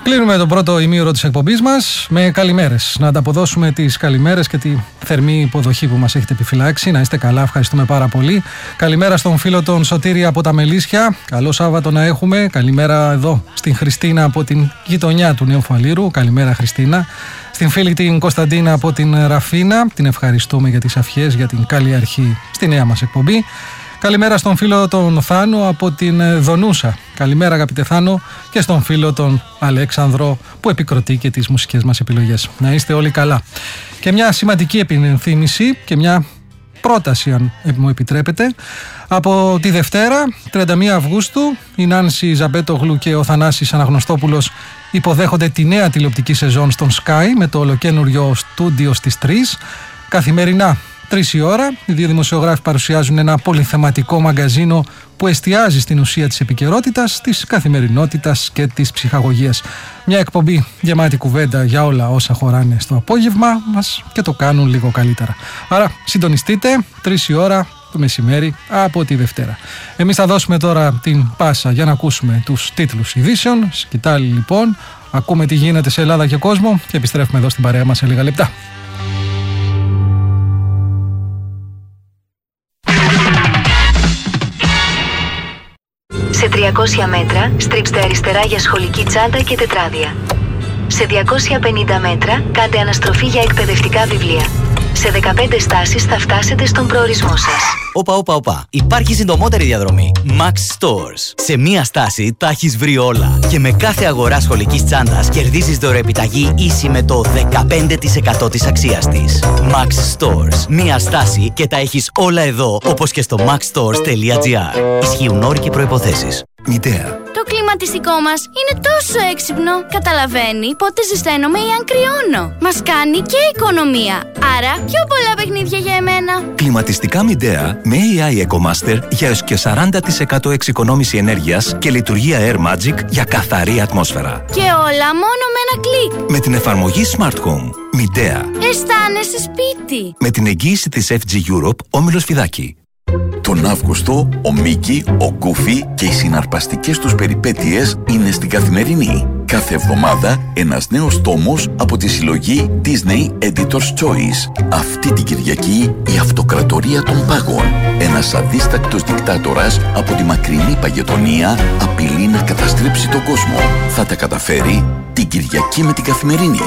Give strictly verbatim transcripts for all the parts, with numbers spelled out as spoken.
Κλείνουμε τον πρώτο ημίωρο της εκπομπής μας με καλημέρες. Να ανταποδώσουμε τις καλημέρες και τη θερμή υποδοχή που μας έχετε επιφυλάξει. Να είστε καλά, ευχαριστούμε πάρα πολύ. Καλημέρα στον φίλο τον Σωτήρη από τα Μελίσια. Καλό Σάββατο να έχουμε. Καλημέρα εδώ στην Χριστίνα από την γειτονιά του Νέου Φαλήρου. Καλημέρα, Χριστίνα. Στην φίλη την Κωνσταντίνα από την Ραφίνα. Την ευχαριστούμε για τις ευχές, για την καλή αρχή στη νέα μας εκπομπή. Καλημέρα στον φίλο τον Θάνο από την Δονούσα. Καλημέρα, αγαπητέ Θάνο, και στον φίλο τον Αλέξανδρο που επικροτεί και τις μουσικές μας επιλογές. Να είστε όλοι καλά. Και μια σημαντική επενθύμηση και μια πρόταση, αν μου επιτρέπετε. Από τη Δευτέρα, τριάντα μία Αυγούστου, η Νάνση Ζαμπέτογλου και ο Θανάσης Αναγνωστόπουλος υποδέχονται τη νέα τηλεοπτική σεζόν στον Sky με το ολοκένουργιο στούντιο στις τρεις. Καθημερινά τρεις η ώρα, οι δύο δημοσιογράφοι παρουσιάζουν ένα πολυθεματικό μαγκαζίνο που εστιάζει στην ουσία της επικαιρότητας, της καθημερινότητας και της ψυχαγωγίας. Μια εκπομπή γεμάτη κουβέντα για όλα όσα χωράνε στο απόγευμα μας και το κάνουν λίγο καλύτερα. Άρα συντονιστείτε, τρεις η ώρα το μεσημέρι από τη Δευτέρα. Εμείς θα δώσουμε τώρα την πάσα για να ακούσουμε τους τίτλους ειδήσεων. Σκητάλη λοιπόν, ακούμε τι γίνεται σε Ελλάδα και κόσμο και επιστρέφουμε εδώ στην παρέα μας σε λίγα λεπτά. Σε τριακόσια μέτρα στρίψτε αριστερά για σχολική τσάντα και τετράδια. Σε διακόσια πενήντα μέτρα κάντε αναστροφή για εκπαιδευτικά βιβλία. Σε δεκαπέντε στάσεις θα φτάσετε στον προορισμό σας. Όπα, όπα, όπα. Υπάρχει συντομότερη διαδρομή. Max Stores. Σε μία στάση τα έχεις βρει όλα. Και με κάθε αγορά σχολικής τσάντας κερδίζεις δωρεοεπιταγή ίση με το δεκαπέντε τοις εκατό της αξίας της. Max Stores. Μία στάση και τα έχεις όλα εδώ, όπως και στο maxstores τελεία gr. Ισχύουν όροι και προϋποθέσεις. Μητέα. Το κλιματιστικό μας είναι τόσο έξυπνο. Καταλαβαίνει πότε ζεσταίνομαι ή αν κρυώνω. Μας κάνει και οικονομία. Άρα πιο πολλά παιχνίδια για εμένα. Κλιματιστικά Midea με έι άι EcoMaster για έως και σαράντα τοις εκατό εξοικονόμηση ενέργειας και λειτουργία Air Magic για καθαρή ατμόσφαιρα. Και όλα μόνο με ένα κλικ. Με την εφαρμογή Smart Home. Midea. Αισθάνεσαι σπίτι. Με την εγγύηση της εφ τζι Europe, Όμιλος Φιδάκη. Τον Αύγουστο, ο Μίκη, ο Γκούφι και οι συναρπαστικές τους περιπέτειες είναι στην Καθημερινή. Κάθε εβδομάδα ένας νέος τόμος από τη συλλογή Disney Editor's Choice. Αυτή την Κυριακή η αυτοκρατορία των πάγων. Ένας αδίστακτος δικτάτορας από τη μακρινή Παγετονία απειλεί να καταστρέψει τον κόσμο. Θα τα καταφέρει την Κυριακή με την Καθημερινή.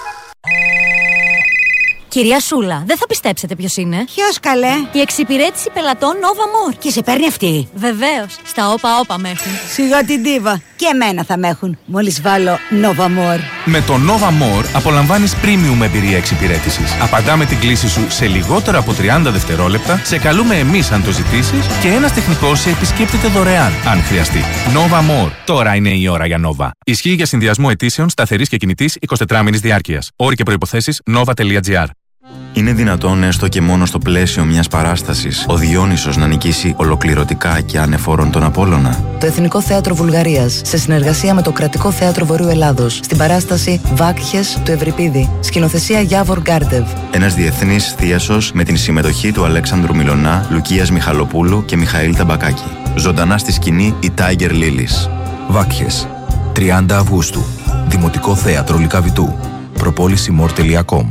Κυρία Σούλα, δεν θα πιστέψετε ποιος είναι. Ποιος, καλέ? Η εξυπηρέτηση πελατών Nova More. Και σε παίρνει αυτή? Βεβαίως. Στα όπα όπα με έχουν. Σιγά την ντίβα. Και εμένα θα με έχουν. Μόλις βάλω Nova More. Με το Nova More απολαμβάνεις premium εμπειρία εξυπηρέτησης. Απαντάμε την κλήση σου σε λιγότερο από τριάντα δευτερόλεπτα, σε καλούμε εμείς αν το ζητήσεις και ένας τεχνικός σε επισκέπτεται δωρεάν αν χρειαστεί. Nova More. Τώρα είναι η ώρα για Nova. Ισχύει για συνδυασμό αιτήσεων σταθερής και κινητής εικοσιτετράωρης διάρκειας. Όροι και προϋποθέσεις nova τελεία gr. Είναι δυνατόν έστω και μόνο στο πλαίσιο μιας παράστασης ο Διόνυσος να νικήσει ολοκληρωτικά και ανεφόρον τον Απόλλωνα? Το Εθνικό Θέατρο Βουλγαρίας, σε συνεργασία με το Κρατικό Θέατρο Βορείου Ελλάδος, στην παράσταση Βάκχες του Ευρυπίδη, σκηνοθεσία Γιάβορ Γκάρντεβ. Ένας διεθνής θίασος με την συμμετοχή του Αλέξανδρου Μιλωνά, Λουκίας Μιχαλοπούλου και Μιχαήλ Ταμπακάκη. Ζωντανά στη σκηνή η Tiger Lilies. Βάκχες, τριάντα Αυγούστου, Δημοτικό Θέατρο Λυκαβητού. προπόληση μορ τελεία κομ.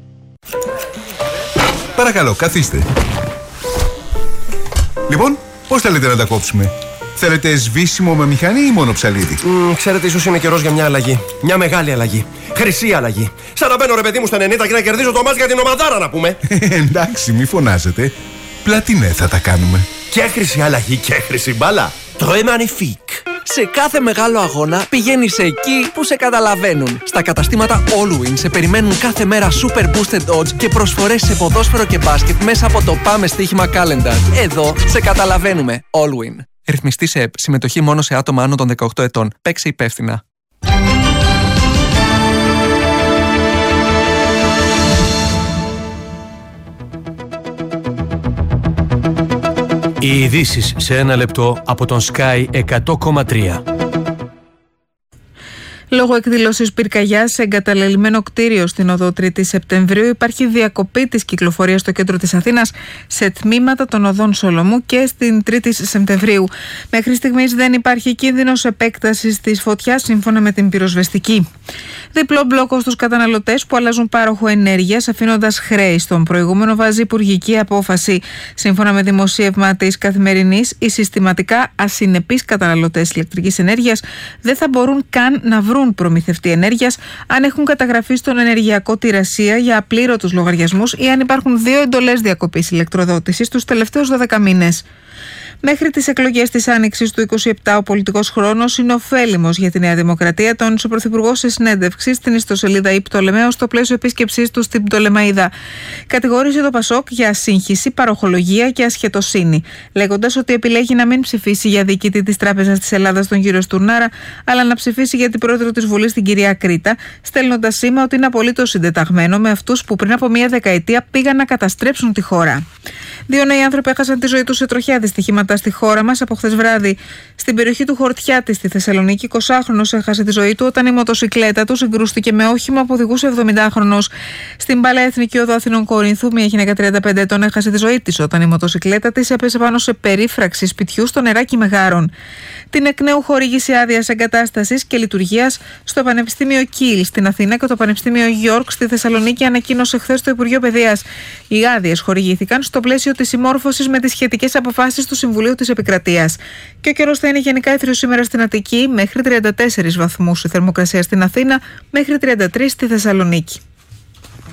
Παρακαλώ, καθίστε. Λοιπόν, πώς θέλετε να τα κόψουμε? Θέλετε σβήσιμο με μηχανή ή μόνο ψαλίδι? Mm, ξέρετε, ίσως είναι καιρός για μια αλλαγή. Μια μεγάλη αλλαγή. Χρυσή αλλαγή. Σαν να μπαίνω, ρε παιδί μου, στα ενενήντα και να κερδίζω το μάτς για την ομαδάρα, να πούμε. Εντάξει, μη φωνάζετε. Πλατινέ θα τα κάνουμε. Και χρυσή αλλαγή και χρυσή μπάλα. Très magnifique. Σε κάθε μεγάλο αγώνα πηγαίνεις εκεί που σε καταλαβαίνουν. Στα καταστήματα Allwin σε περιμένουν κάθε μέρα Super Boosted Odds και προσφορές σε ποδόσφαιρο και μπάσκετ μέσα από το Πάμε Στοίχημα Calendar. Εδώ σε καταλαβαίνουμε. Allwin. Ρυθμιστή σε ΕΠ. Συμμετοχή μόνο σε άτομα άνω των δεκαοκτώ ετών. Παίξε υπεύθυνα. Οι ειδήσεις σε ένα λεπτό από τον Sky εκατό κόμμα τρία. Λόγω εκδήλωσης πυρκαγιάς σε εγκαταλελειμμένο κτίριο στην οδό τρίτη Σεπτεμβρίου υπάρχει διακοπή της κυκλοφορίας στο κέντρο της Αθήνας σε τμήματα των οδών Σολομού και στην τρίτη Σεπτεμβρίου. Μέχρι στιγμής δεν υπάρχει κίνδυνος επέκτασης της φωτιάς σύμφωνα με την πυροσβεστική. Διπλό μπλόκο στους καταναλωτές που αλλάζουν πάροχο ενέργειας αφήνοντας χρέη στον προηγούμενο βάζει υπουργική απόφαση. Σύμφωνα με δημοσίευμα της Καθημερινής, οι συστηματικά ασυνεπείς καταναλωτές ηλεκτρικής ενέργειας δεν θα μπορούν καν να βρουν προμηθευτή ενέργειας αν έχουν καταγραφεί στον ενεργειακό τηρασία για απλήρωτους λογαριασμούς ή αν υπάρχουν δύο εντολές διακοπής ηλεκτροδότησης τους τελευταίους δώδεκα μήνες. Μέχρι τις εκλογές της Άνοιξης του είκοσι επτά, ο πολιτικός χρόνος είναι ωφέλιμος για τη Νέα Δημοκρατία, τόνισε ο Πρωθυπουργός σε συνέντευξη στην ιστοσελίδα Η Πτολεμαίος στο πλαίσιο επίσκεψής του στην Πτολεμαΐδα. Κατηγόρησε το Πασόκ για σύγχυση, παροχολογία και ασχετοσύνη, λέγοντας ότι επιλέγει να μην ψηφίσει για διοικητή της Τράπεζας της Ελλάδας τον κύριο Στουρνάρα, αλλά να ψηφίσει για την πρόεδρο της Βουλής την κυρία Κρήτα, στέλνοντας σήμα ότι είναι απολύτως συντεταγμένο με αυτούς που πριν από μία δεκαετία πήγαν να καταστρέψουν τη χώρα. Δύο νέοι άνθρωποι έχασαν τη ζωή τους σε τροχιά δυστυχήματα στη χώρα μας από χθες βράδυ. Στην περιοχή του Χορτιάτη στη Θεσσαλονίκη, εικοσάχρονος έχασε τη ζωή του όταν η μοτοσικλέτα του συγκρούστηκε με όχημα που οδηγούσε εβδομηντάχρονος. Στην Παλαιά Εθνική Οδό Αθηνών Κορινθού, μια γυναίκα τριάντα πέντε ετών έχασε τη ζωή της όταν η μοτοσικλέτα της έπεσε πάνω σε περίφραξη σπιτιού στο νεράκι Μεγάρων. Την εκ νέου χορήγηση άδειας εγκατάστασης και λειτουργίας στο Πανεπιστήμιο Κιλ στην Αθήνα και το Πανεπιστήμιο Γιόρκ στη Θεσσαλονίκη ανακοίνωσε χθες το Υπουργείο Παιδείας. Οι άδειες χορηγήθηκαν στο πλαίσιο της συμμόρφωσης με τις σχετικές αποφάσεις του Συμβουλίου της Επικρατείας. Και ο καιρός θα είναι γενικά έθριος σήμερα στην Αττική, μέχρι τριάντα τέσσερις βαθμούς η θερμοκρασία στην Αθήνα, μέχρι τριάντα τρεις στη Θεσσαλονίκη.